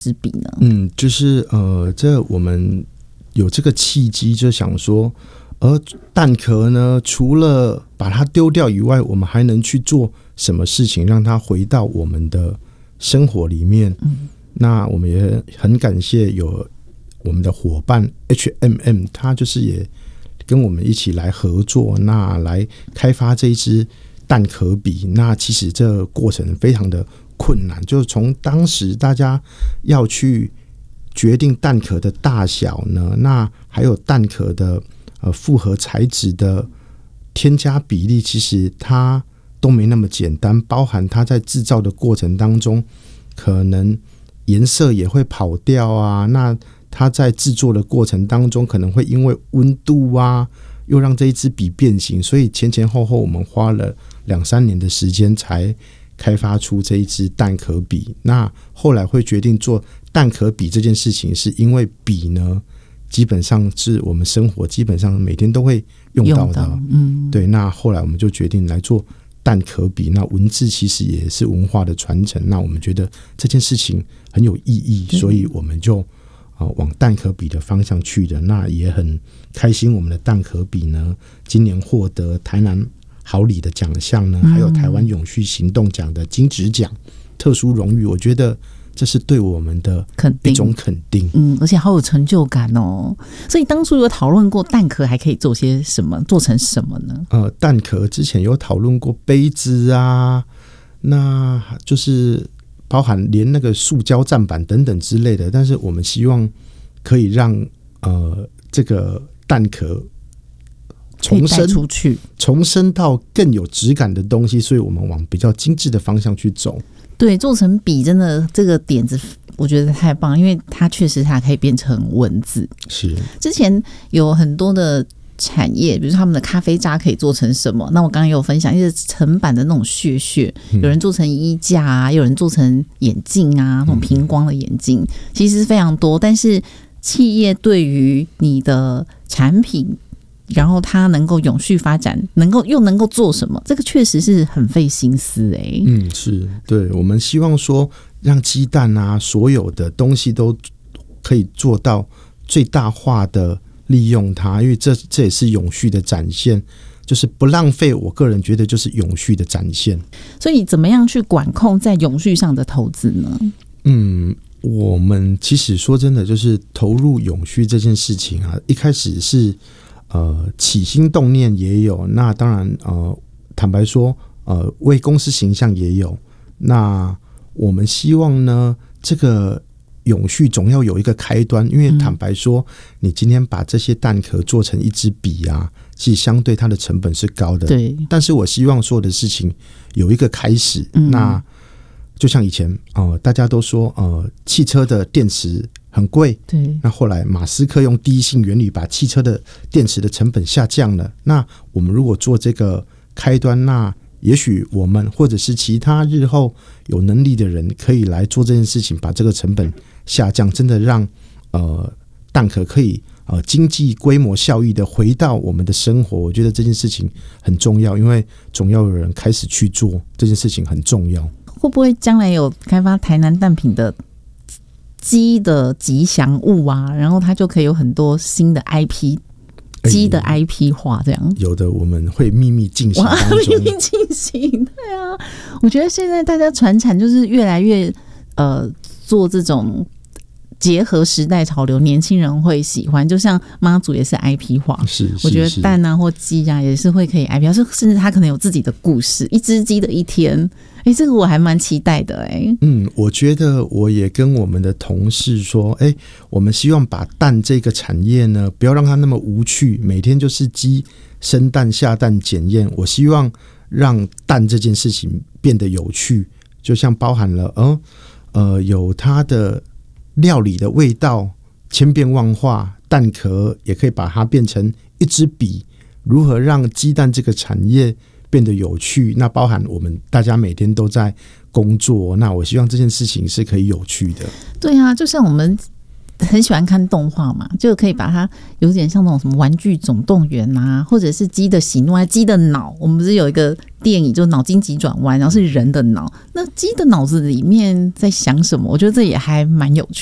支笔呢？ 就是这我们有这个契机，就想说，蛋壳呢，除了把它丢掉以外，我们还能去做什么事情，让它回到我们的生活里面？那我们也很感谢有我们的伙伴 HMM， 他就是也跟我们一起来合作，那来开发这一支蛋壳笔。那其实这个过程非常的困难，就是从当时大家要去决定蛋壳的大小呢，那还有蛋壳的复合材质的添加比例，其实它都没那么简单，包含它在制造的过程当中，可能颜色也会跑掉啊，那它在制作的过程当中可能会因为温度啊又让这一支笔变形，所以前后我们花了2-3年的时间才开发出这一支蛋壳笔。那后来会决定做蛋壳笔这件事情，是因为笔呢基本上是我们生活基本上每天都会用到的，对。那后来我们就决定来做蛋壳笔，那文字其实也是文化的传承，那我们觉得这件事情很有意义，所以我们就往蛋壳笔的方向去的。那也很开心，我们的蛋壳笔呢今年获得台南好礼的奖项呢，还有台湾永续行动奖的金质奖特殊荣誉，我觉得这是对我们的一种肯定。 而且好有成就感哦。所以当初有讨论过蛋壳还可以做些什么，做成什么呢？ 蛋壳之前有讨论过杯子啊，那就是包含连那个塑胶站板等等之类的，但是我们希望可以让这个蛋壳重生到更有质感的东西，所以我们往比较精致的方向去走。 对，做成笔真的这个点子我觉得太棒，因为它确实它可以变成文字。 是之前有很多的产业，比如说他们的咖啡渣可以做成什么，那我刚刚有分享一些层板的那种屑，有人做成衣架啊，有人做成眼镜啊，那种平光的眼镜，其实非常多。但是企业对于你的产品，然后它能够永续发展，又能够做什么，这个确实是很费心思是对。我们希望说让鸡蛋啊所有的东西都可以做到最大化的利用它，因为这也是永续的展现，就是不浪费，我个人觉得就是永续的展现。 所以怎么样去管控在永续上的投资呢？ 我们其实说真的，就是投入永续这件事情啊，一开始是起心动念也有，那当然坦白说为公司形象也有。那我们希望呢，这个永续总要有一个开端，因为坦白说你今天把这些蛋壳做成一支笔啊，其实相对它的成本是高的， 对。 但是我希望所有的事情有一个开始，那就像以前大家都说汽车的电池很贵， 对。 那后来马斯克用第一性原理把汽车的电池的成本下降了。那我们如果做这个开端，那也许我们或者是其他日后有能力的人可以来做这件事情，把这个成本下降，真的让蛋壳可以经济规模效益的回到我们的生活。我觉得这件事情很重要，因为总要有人开始去做这件事情，很重要。 会不会将来有开发台南蛋品的鸡的吉祥物啊，然后它就可以有很多新的 IP， 鸡的 IP 化这样？ 有的，我们会秘密进行当中。 秘密进行，对啊。我觉得现在大家传产就是越来越做这种结合时代潮流，年轻人会喜欢。就像妈祖也是 IP 化，我觉得蛋啊或鸡啊也是会可以 IP 化，甚至它可能有自己的故事，一只鸡的一天。这个我还蛮期待的我觉得我也跟我们的同事说，我们希望把蛋这个产业呢，不要让它那么无趣，每天就是鸡生蛋下蛋检验。我希望让蛋这件事情变得有趣，就像包含了有它的料理的味道，千变万化，蛋壳也可以把它变成一支笔。如何让鸡蛋这个产业变得有趣，那包含我们大家每天都在工作，那我希望这件事情是可以有趣的。 对啊，就像我们很喜欢看动画嘛，就可以把它有点像那种什么玩具总动员啊，或者是鸡的喜怒哀鸡的脑，我们不是有一个电影就脑筋急转弯，然后是人的脑，那鸡的脑子里面在想什么，我觉得这也还蛮有趣